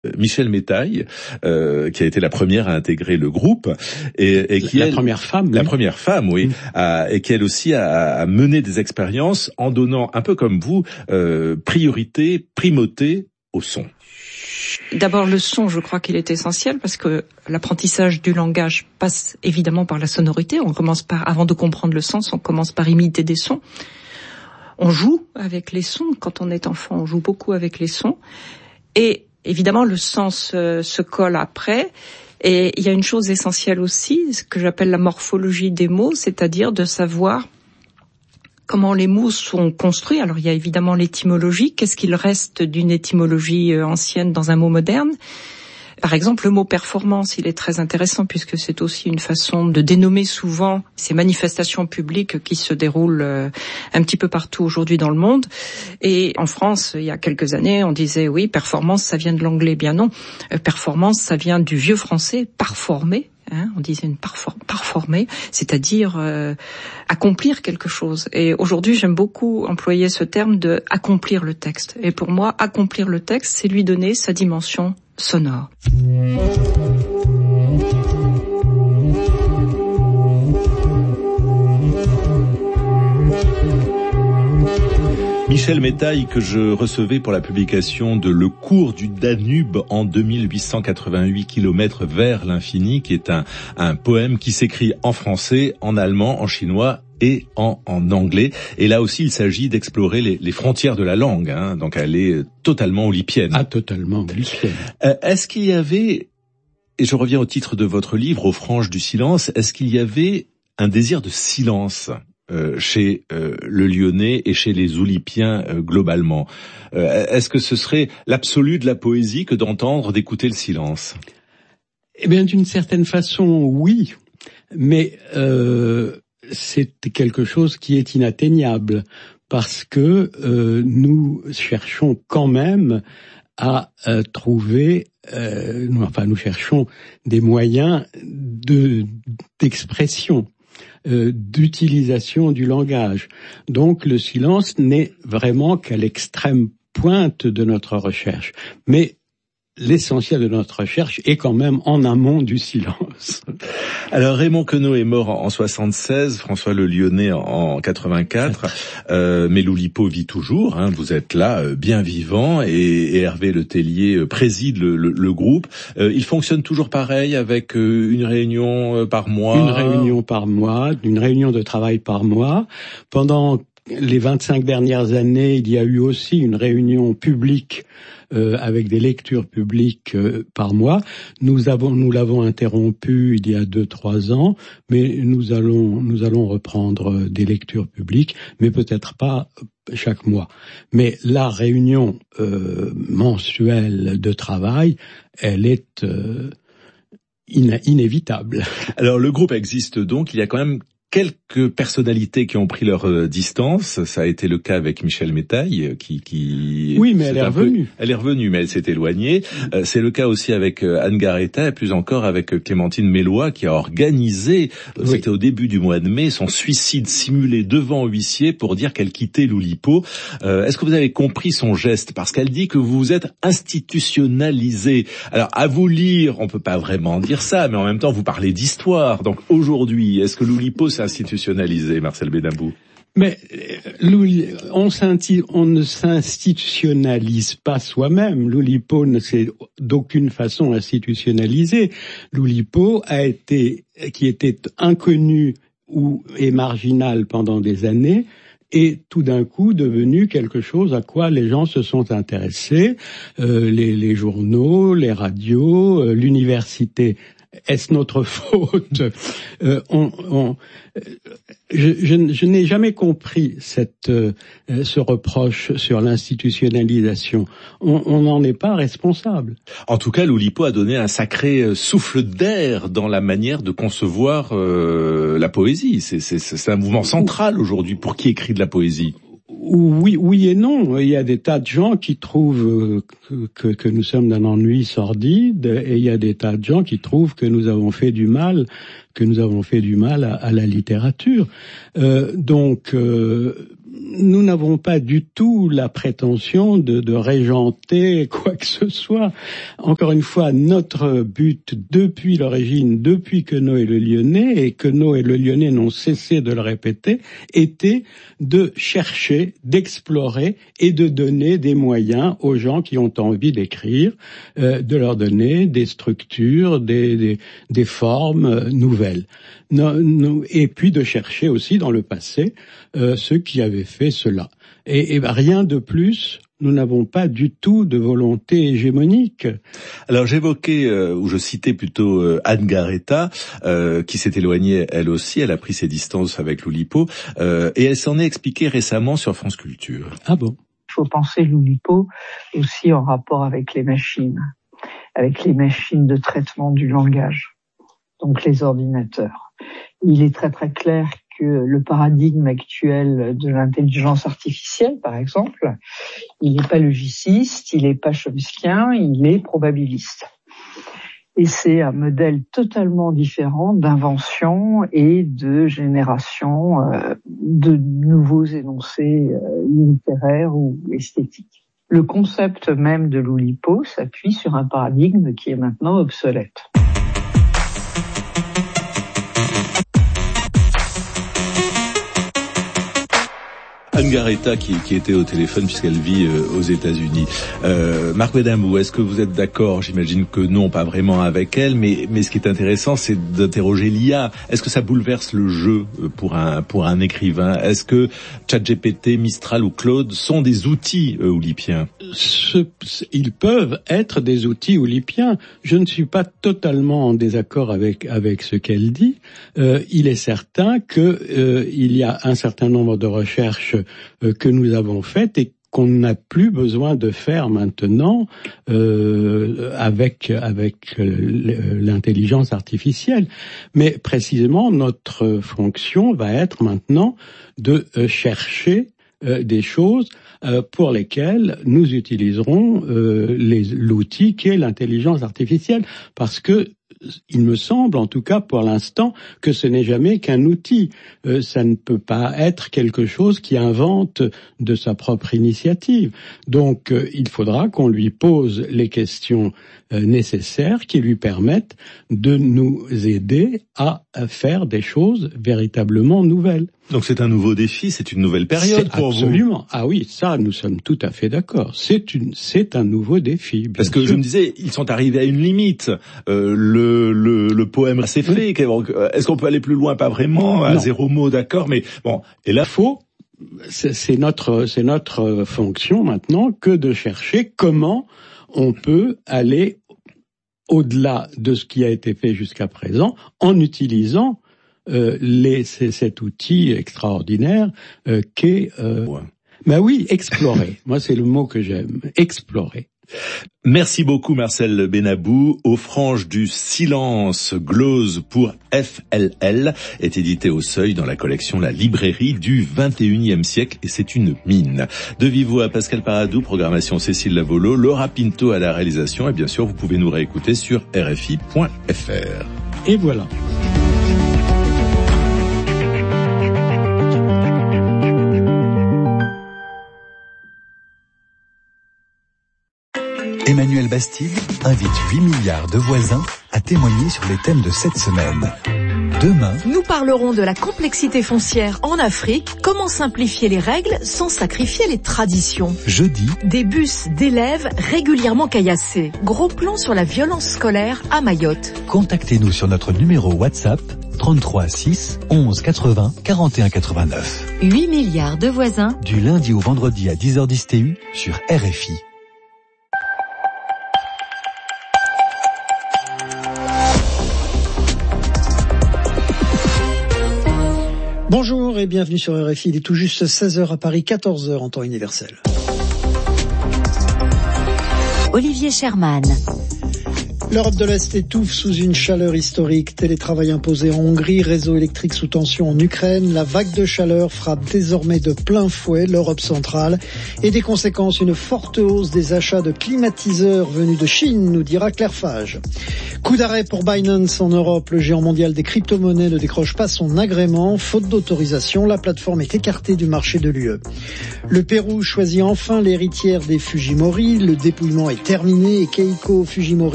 Michel Métaille, qui a été la première à intégrer le groupe, et qui la première femme, oui, et qui elle aussi a mené des expériences en donnant, un peu comme vous, primauté au son. D'abord, le son, je crois qu'il est essentiel parce que l'apprentissage du langage passe évidemment par la sonorité. Avant de comprendre le sens, on commence par imiter des sons. On joue avec les sons. Quand on est enfant, on joue beaucoup avec les sons. Et évidemment, le sens se colle après. Et il y a une chose essentielle aussi, ce que j'appelle la morphologie des mots, c'est-à-dire de savoir comment les mots sont construits. Alors, il y a évidemment l'étymologie. Qu'est-ce qu'il reste d'une étymologie ancienne dans un mot moderne ? Par exemple, le mot performance, il est très intéressant puisque c'est aussi une façon de dénommer souvent ces manifestations publiques qui se déroulent un petit peu partout aujourd'hui dans le monde. Et en France, il y a quelques années, on disait oui, performance, ça vient de l'anglais. Bien non, performance, ça vient du vieux français, parformer. On disait parformer, c'est-à-dire accomplir quelque chose. Et aujourd'hui, j'aime beaucoup employer ce terme de accomplir le texte. Et pour moi, accomplir le texte, c'est lui donner sa dimension sonore. Michel Métaille, que je recevais pour la publication de Le cours du Danube en 2888 km vers l'infini, qui est un poème qui s'écrit en français, en allemand, en chinois et en anglais. Et là aussi, il s'agit d'explorer les frontières de la langue, donc elle est totalement oulipienne. Ah, totalement oulipienne. Est-ce qu'il y avait, et je reviens au titre de votre livre, Aux franges du silence, est-ce qu'il y avait un désir de silence chez le Lyonnais et chez les Oulipiens globalement? Est-ce que ce serait l'absolu de la poésie que d'entendre, d'écouter le silence? Eh bien, d'une certaine façon, oui, mais c'est quelque chose qui est inatteignable parce que nous cherchons quand même à trouver, nous cherchons des moyens d'expression. D'utilisation du langage. Donc le silence n'est vraiment qu'à l'extrême pointe de notre recherche. Mais l'essentiel de notre recherche est quand même en amont du silence. Alors Raymond Queneau est mort en 76, François Le Lyonnais en 84, mais l'Oulipo vit toujours, vous êtes là, bien vivant, et Hervé Le Tellier préside le groupe. Il fonctionne toujours pareil, avec une réunion par mois? Une réunion par mois, une réunion de travail par mois. Pendant les 25 dernières années, il y a eu aussi une réunion publique avec des lectures publiques par mois. Nous l'avons interrompu il y a 2-3 ans, mais nous allons reprendre des lectures publiques, mais peut-être pas chaque mois. Mais la réunion mensuelle de travail, elle est inévitable. Alors le groupe existe donc, il y a quand même quelques personnalités qui ont pris leur distance. Ça a été le cas avec Michel Métaille, qui oui, mais elle est revenue. Elle est revenue, mais elle s'est éloignée. C'est le cas aussi avec Anne Garetta, et plus encore avec Clémentine Mélois, qui a organisé, c'était au début du mois de mai, son suicide simulé devant huissier pour dire qu'elle quittait l'Oulipo. Est-ce que vous avez compris son geste? Parce qu'elle dit que vous êtes institutionnalisé. Alors, à vous lire, on peut pas vraiment dire ça, mais en même temps, vous parlez d'histoire. Donc, aujourd'hui, est-ce que l'Oulipo s'est institutionnalisé, Marcel Benabou? Mais on ne s'institutionnalise pas soi-même. L'Oulipo ne s'est d'aucune façon institutionnalisé. L'Oulipo qui était inconnu et marginal pendant des années, est tout d'un coup devenu quelque chose à quoi les gens se sont intéressés. Les journaux, les radios, l'université. Est-ce notre faute? Je n'ai jamais compris ce reproche sur l'institutionnalisation. On n'en est pas responsable. En tout cas, l'Oulipo a donné un sacré souffle d'air dans la manière de concevoir la poésie. C'est un mouvement central aujourd'hui pour qui écrit de la poésie. Oui et non. Il y a des tas de gens qui trouvent que nous sommes d'un ennui sordide, et il y a des tas de gens qui trouvent que nous avons fait du mal à la littérature. Donc nous n'avons pas du tout la prétention de régenter quoi que ce soit. Encore une fois, notre but depuis l'origine, depuis Queneau et Le Lyonnais, et Queneau et Le Lyonnais n'ont cessé de le répéter, était de chercher, d'explorer et de donner des moyens aux gens qui ont envie d'écrire, de leur donner des structures, des formes nouvelles. Et puis de chercher aussi dans le passé ceux qui avaient fait cela. Et rien de plus. Nous n'avons pas du tout de volonté hégémonique. Alors j'évoquais, ou je citais plutôt Anne Garetta, qui s'est éloignée elle aussi, elle a pris ses distances avec l'Oulipo, et elle s'en est expliquée récemment sur France Culture. Ah bon? Il faut penser l'Oulipo aussi en rapport avec les machines de traitement du langage, donc les ordinateurs. Il est très très clair que le paradigme actuel de l'intelligence artificielle, par exemple, il n'est pas logiciste, il n'est pas chomskien, il est probabiliste. Et c'est un modèle totalement différent d'invention et de génération de nouveaux énoncés littéraires ou esthétiques. Le concept même de l'Oulipo s'appuie sur un paradigme qui est maintenant obsolète. Anne Garetta qui était au téléphone puisqu'elle vit aux États-Unis. Marc Benamou, est-ce que vous êtes d'accord? J'imagine que non, pas vraiment avec elle, mais ce qui est intéressant, c'est d'interroger l'IA. Est-ce que ça bouleverse le jeu pour un écrivain? Est-ce que ChatGPT, Mistral ou Claude sont des outils oulipiens? Ils peuvent être des outils oulipiens. Je ne suis pas totalement en désaccord avec ce qu'elle dit. Il est certain que il y a un certain nombre de recherches que nous avons faites et qu'on n'a plus besoin de faire maintenant avec l'intelligence artificielle. Mais précisément, notre fonction va être maintenant de chercher des choses pour lesquelles nous utiliserons l'outil qui est l'intelligence artificielle, parce que il me semble, en tout cas pour l'instant, que ce n'est jamais qu'un outil. Ça ne peut pas être quelque chose qui invente de sa propre initiative. Donc, il faudra qu'on lui pose les questions nécessaires qui lui permettent de nous aider à faire des choses véritablement nouvelles. Donc c'est un nouveau défi, c'est une nouvelle période pour vous. Absolument. Ah oui, ça, nous sommes tout à fait d'accord. C'est un nouveau défi. Parce que je me disais, ils sont arrivés à une limite. Le poème s'est fait. Est-ce qu'on peut aller plus loin? Pas vraiment. À zéro mot, d'accord. Mais bon. Et là, c'est notre fonction maintenant que de chercher comment on peut aller au-delà de ce qui a été fait jusqu'à présent en utilisant cet outil extraordinaire qu'est oui, explorer. Moi, c'est le mot que j'aime, explorer. Merci beaucoup Marcel Benabou. Aux franges du silence, glose pour FLL est édité au Seuil dans la collection La Librairie du 21e siècle et c'est une mine. De vive voix à Pascal Paradou, programmation Cécile Lavolo, Laura Pinto à la réalisation et bien sûr vous pouvez nous réécouter sur rfi.fr. Et voilà. Emmanuel Bastide invite 8 milliards de voisins à témoigner sur les thèmes de cette semaine. Demain, nous parlerons de la complexité foncière en Afrique, comment simplifier les règles sans sacrifier les traditions. Jeudi, des bus d'élèves régulièrement caillassés. Gros plan sur la violence scolaire à Mayotte. Contactez-nous sur notre numéro WhatsApp 33 6 11 80 41 89. 8 milliards de voisins. Du lundi au vendredi à 10h10 TU sur RFI. Bonjour et bienvenue sur RFI, il est tout juste 16h à Paris, 14h en temps universel. Olivier Sherman. L'Europe de l'Est étouffe sous une chaleur historique. Télétravail imposé en Hongrie, réseau électrique sous tension en Ukraine. La vague de chaleur frappe désormais de plein fouet l'Europe centrale. Et des conséquences, une forte hausse des achats de climatiseurs venus de Chine, nous dira Claire Fage. Coup d'arrêt pour Binance en Europe. Le géant mondial des crypto-monnaies ne décroche pas son agrément. Faute d'autorisation, la plateforme est écartée du marché de l'UE. Le Pérou choisit enfin l'héritière des Fujimori. Le dépouillement est terminé et Keiko Fujimori